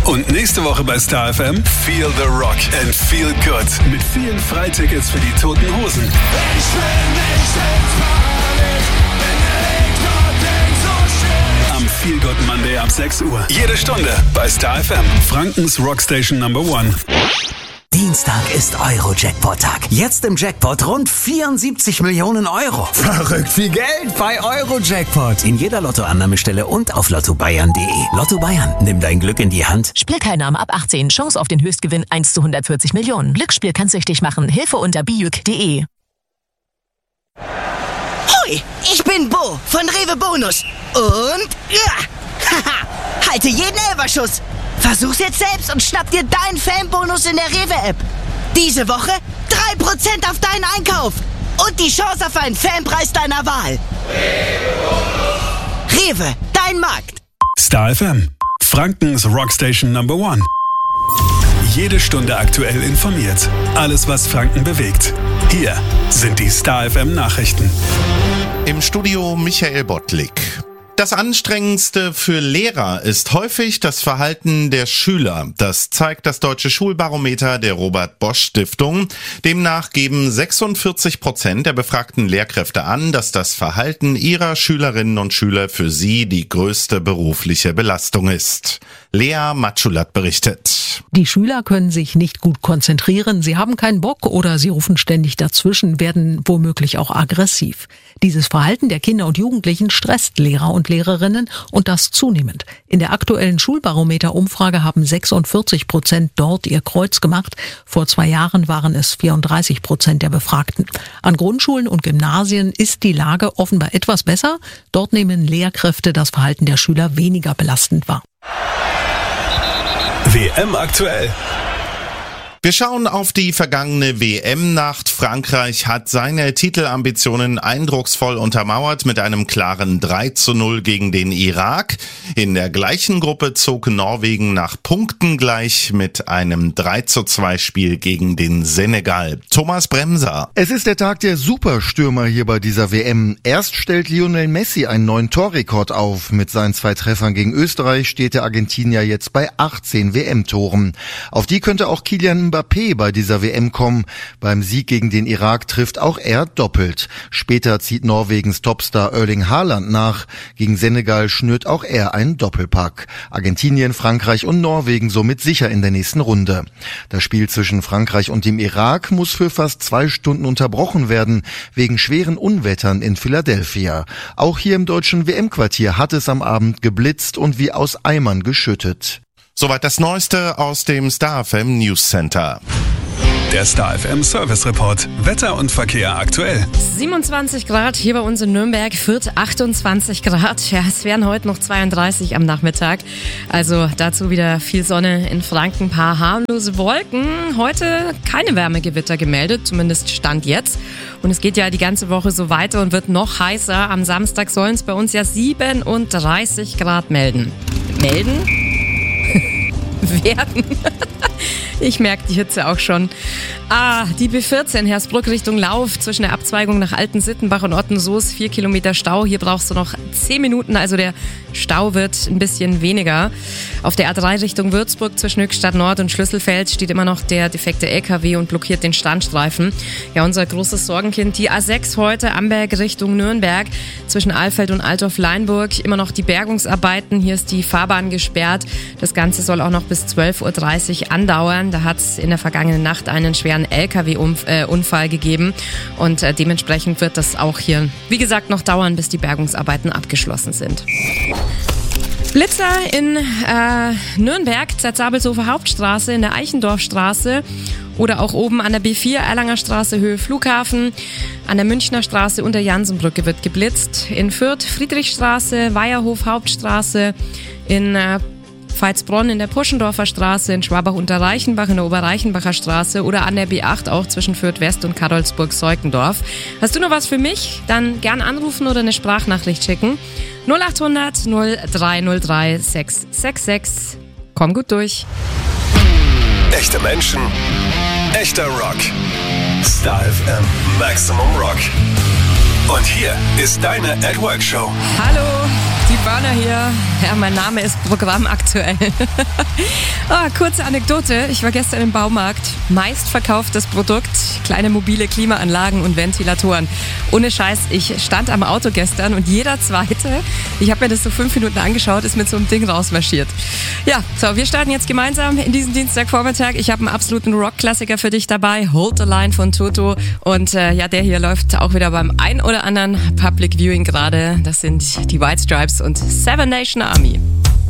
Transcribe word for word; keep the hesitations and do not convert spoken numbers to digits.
Und nächste Woche bei Star F M Feel the Rock and Feel Good mit vielen Freitickets für die Toten Hosen. Ich will nicht ins Paradies, wenn der Hector denkt so schön. Am Feel Good Monday ab sechs Uhr. Jede Stunde bei Star F M. Frankens Rockstation Number One. Dienstag ist Euro-Jackpot-Tag. Jetzt im Jackpot rund vierundsiebzig Millionen Euro. Verrückt viel Geld bei Euro-Jackpot. In jeder Lottoannahmestelle und auf lotto bayern punkt de. Lotto Bayern, nimm dein Glück in die Hand. Spielteilnahme ab achtzehn. Chance auf den Höchstgewinn eins zu hundertvierzig Millionen. Glücksspiel kann süchtig machen. Hilfe unter bijuk punkt de. Hoi, ich bin Bo von Rewe Bonus. Und ja, haha, halte jeden Elferschuss. Versuch's jetzt selbst und schnapp dir deinen Fanbonus in der Rewe-App. Diese Woche drei Prozent auf deinen Einkauf. Und die Chance auf einen Fanpreis deiner Wahl. Rewe, dein Markt. Star F M. Frankens Rockstation Number One. Jede Stunde aktuell informiert. Alles, was Franken bewegt. Hier sind die Star F M Nachrichten. Im Studio Michael Bottlik. Das Anstrengendste für Lehrer ist häufig das Verhalten der Schüler. Das zeigt das Deutsche Schulbarometer der Robert-Bosch-Stiftung. Demnach geben sechsundvierzig Prozent der befragten Lehrkräfte an, dass das Verhalten ihrer Schülerinnen und Schüler für sie die größte berufliche Belastung ist. Lea Matschulat berichtet. Die Schüler können sich nicht gut konzentrieren, sie haben keinen Bock oder sie rufen ständig dazwischen, werden womöglich auch aggressiv. Dieses Verhalten der Kinder und Jugendlichen stresst Lehrer und Lehrerinnen und das zunehmend. In der aktuellen Schulbarometer-Umfrage haben sechsundvierzig Prozent dort ihr Kreuz gemacht. Vor zwei Jahren waren es vierunddreißig Prozent der Befragten. An Grundschulen und Gymnasien ist die Lage offenbar etwas besser. Dort nehmen Lehrkräfte das Verhalten der Schüler weniger belastend wahr. W M aktuell. Wir schauen auf die vergangene W M-Nacht. Frankreich hat seine Titelambitionen eindrucksvoll untermauert mit einem klaren drei zu null gegen den Irak. In der gleichen Gruppe zog Norwegen nach Punkten gleich mit einem drei zu zwei Spiel gegen den Senegal. Thomas Bremser. Es ist der Tag der Superstürmer hier bei dieser W M. Erst stellt Lionel Messi einen neuen Torrekord auf. Mit seinen zwei Treffern gegen Österreich steht der Argentinier jetzt bei achtzehn W M-Toren. Auf die könnte auch Kylian Mbappé bei dieser W M kommen. Beim Sieg gegen den Irak trifft auch er doppelt. Später zieht Norwegens Topstar Erling Haaland nach. Gegen Senegal schnürt auch er einen Doppelpack. Argentinien, Frankreich und Norwegen somit sicher in der nächsten Runde. Das Spiel zwischen Frankreich und dem Irak muss für fast zwei Stunden unterbrochen werden, wegen schweren Unwettern in Philadelphia. Auch hier im deutschen W M-Quartier hat es am Abend geblitzt und wie aus Eimern geschüttet. Soweit das Neueste aus dem Star F M News Center. Der Star F M Service Report. Wetter und Verkehr aktuell. siebenundzwanzig Grad hier bei uns in Nürnberg, Fürth achtundzwanzig Grad. Ja, es wären heute noch zweiunddreißig am Nachmittag. Also dazu wieder viel Sonne in Franken, ein paar harmlose Wolken. Heute keine Wärmegewitter gemeldet, zumindest Stand jetzt. Und es geht ja die ganze Woche so weiter und wird noch heißer. Am Samstag sollen es bei uns ja siebenunddreißig Grad melden. Melden? werden. Ich merke die Hitze auch schon. Ah, die B vierzehn Hersbruck Richtung Lauf zwischen der Abzweigung nach Alten-Sittenbach und Ottensoos. Vier Kilometer Stau. Hier brauchst du noch zehn Minuten, also der Stau wird ein bisschen weniger. Auf der A drei Richtung Würzburg zwischen Höchstadt Nord und Schlüsselfeld steht immer noch der defekte L K W und blockiert den Standstreifen. Ja, unser großes Sorgenkind, die A sechs heute Amberg Richtung Nürnberg zwischen Alfeld und Altdorf-Leinburg. Immer noch die Bergungsarbeiten. Hier ist die Fahrbahn gesperrt. Das Ganze soll auch noch bis zwölf Uhr dreißig andauern. Da hat es in der vergangenen Nacht einen schweren L K W-Unfall gegeben und äh, dementsprechend wird das auch hier, wie gesagt, noch dauern, bis die Bergungsarbeiten abgeschlossen sind. Blitzer in äh, Nürnberg, Zerzabelshofer Hauptstraße, in der Eichendorfstraße oder auch oben an der B vier, Erlanger Straße, Höhe Flughafen. An der Münchner Straße unter Jansenbrücke wird geblitzt. In Fürth, Friedrichstraße, Weierhof Hauptstraße, in äh, Veitsbronn in der Puschendorfer Straße, in Schwabach unter Reichenbach in der Oberreichenbacher Straße oder an der B acht auch zwischen Fürth West und Karolsburg-Seukendorf. Hast du noch was für mich? Dann gern anrufen oder eine Sprachnachricht schicken. null acht hundert null drei null drei sechs sechs sechs. Komm gut durch. Echte Menschen, echter Rock. Star F M Maximum Rock. Und hier ist deine At Work Show. Hallo, die Burner hier. Ja, mein Name ist Programm aktuell. oh, kurze Anekdote. Ich war gestern im Baumarkt. Meistverkauftes Produkt, kleine mobile Klimaanlagen und Ventilatoren. Ohne Scheiß, ich stand am Auto gestern und jeder Zweite, ich habe mir das so fünf Minuten angeschaut, ist mit so einem Ding rausmarschiert. Ja, so, wir starten jetzt gemeinsam in diesen Dienstagvormittag. Ich habe einen absoluten Rock-Klassiker für dich dabei. Hold the Line von Toto. Und äh, ja, der hier läuft auch wieder beim ein oder anderen Public Viewing gerade. Das sind die White Stripes und Seven Nation Army.